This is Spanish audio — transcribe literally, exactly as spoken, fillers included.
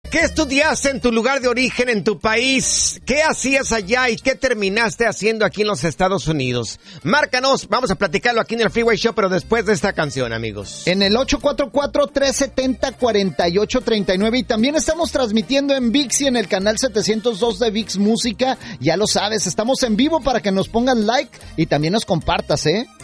¿Qué estudiaste en tu lugar de origen, en tu país? ¿Qué hacías allá y qué terminaste haciendo aquí en los Estados Unidos? Márcanos, vamos a platicarlo aquí en el Freeway Show, pero después de esta canción, amigos. En el ocho cuatro cuatro, tres siete cero, cuatro ocho tres nueve, y también estamos transmitiendo en ViX y en el canal setecientos dos de ViX Música. Ya lo sabes, estamos en vivo para que nos pongan like y también nos compartas, ¿eh?